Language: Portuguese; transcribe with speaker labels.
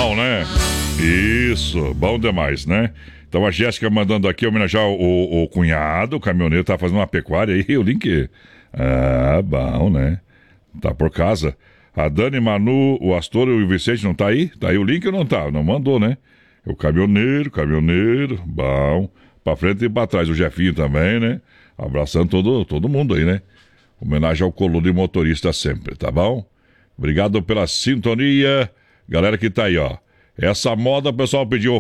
Speaker 1: bom, né? Isso, bom demais, né? Então a Jéssica mandando aqui homenagear o cunhado, o caminhoneiro, tá fazendo uma pecuária aí, o link. Ah, bom, né? Tá por casa. A Dani, Manu, o Astor e o Vicente não tá aí? Tá aí o link ou não tá? Não mandou, né? O caminhoneiro, bom. Pra frente e pra trás. O Jefinho também, né? Abraçando todo mundo aí, né? Homenagem ao Coluna e motorista sempre, tá bom? Obrigado pela sintonia. Galera que tá aí, ó. Essa moda o pessoal pediu